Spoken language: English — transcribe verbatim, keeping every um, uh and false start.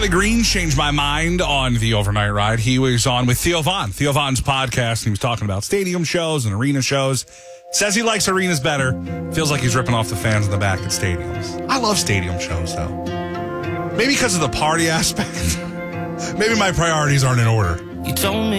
Riley Green changed my mind on the overnight ride. He was on with Theo Von, Theo Von's podcast, and he was talking about stadium shows and arena shows. Says he likes arenas better. Feels like he's ripping off the fans in the back at stadiums. I love stadium shows, though. Maybe because of the party aspect. Maybe my priorities aren't in order. You told me